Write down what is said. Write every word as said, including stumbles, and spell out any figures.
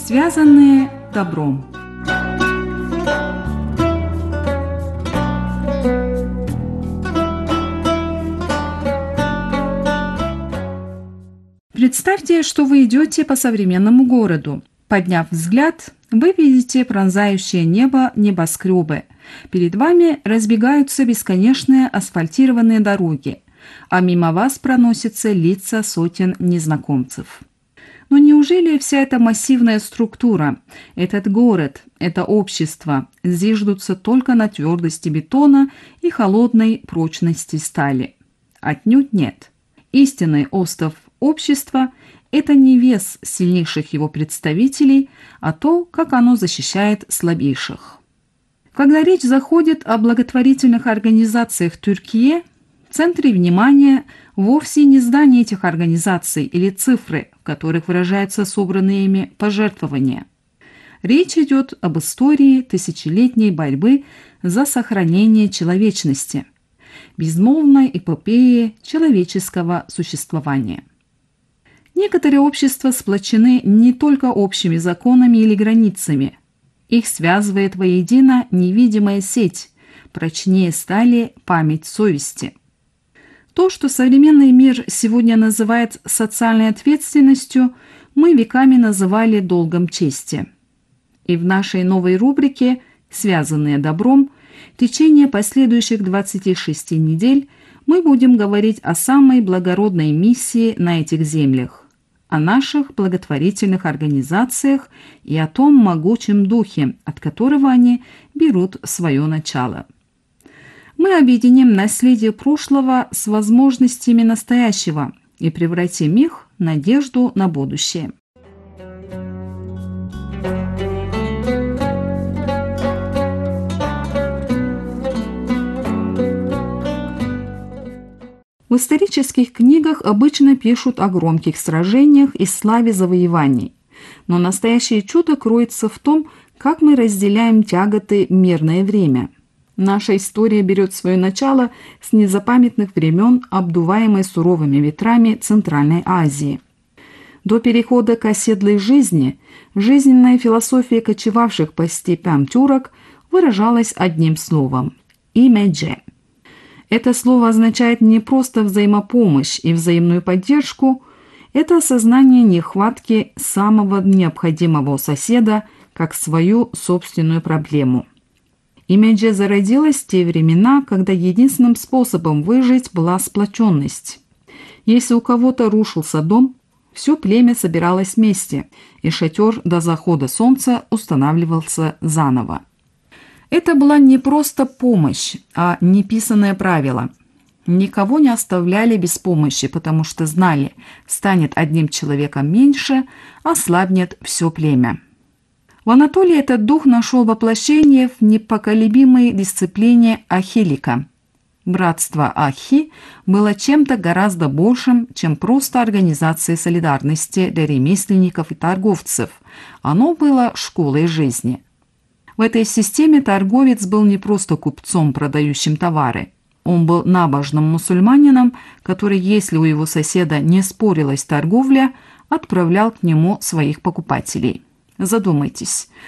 Связанные добром. Представьте, что вы идете по современному городу. Подняв взгляд, вы видите пронзающее небо небоскребы. Перед вами разбегаются бесконечные асфальтированные дороги, а мимо вас проносятся лица сотен незнакомцев. Но неужели вся эта массивная структура, этот город, это общество зиждутся только на твердости бетона и холодной прочности стали? Отнюдь нет. Истинный остов общества – это не вес сильнейших его представителей, а то, как оно защищает слабейших. Когда речь заходит о благотворительных организациях Türkiye, в центре внимания вовсе не здания этих организаций или цифры, в которых выражаются собранные ими пожертвования. Речь идет об истории тысячелетней борьбы за сохранение человечности, безмолвной эпопеи человеческого существования. Некоторые общества сплочены не только общими законами или границами. Их связывает воедино невидимая сеть, прочнее стали память совести. То, что современный мир сегодня называет социальной ответственностью, мы веками называли долгом чести. И в нашей новой рубрике «Связанные добром» в течение последующих двадцати шести недель мы будем говорить о самой благородной миссии на этих землях, о наших благотворительных организациях и о том могучем духе, от которого они берут свое начало. Мы объединим наследие прошлого с возможностями настоящего и превратим их в надежду на будущее. В исторических книгах обычно пишут о громких сражениях и славе завоеваний, но настоящее чудо кроется в том, как мы разделяем тяготы в мирное время. Наша история берет свое начало с незапамятных времен, обдуваемой суровыми ветрами Центральной Азии. До перехода к оседлой жизни жизненная философия кочевавших по степям тюрок выражалась одним словом – «имедже». Это слово означает не просто взаимопомощь и взаимную поддержку, это осознание нехватки самого необходимого у соседа как свою собственную проблему. Имедже зародилось в те времена, когда единственным способом выжить была сплоченность. Если у кого-то рушился дом, все племя собиралось вместе, и шатер до захода солнца устанавливался заново. Это была не просто помощь, а неписанное правило. Никого не оставляли без помощи, потому что знали, станет одним человеком меньше, ослабнет все племя. В Анатолии этот дух нашел воплощение в непоколебимой дисциплине ахилика. Братство Ахи было чем-то гораздо большим, чем просто организация солидарности для ремесленников и торговцев. Оно было школой жизни. В этой системе торговец был не просто купцом, продающим товары. Он был набожным мусульманином, который, если у его соседа не спорилась торговля, отправлял к нему своих покупателей. Задумайтесь,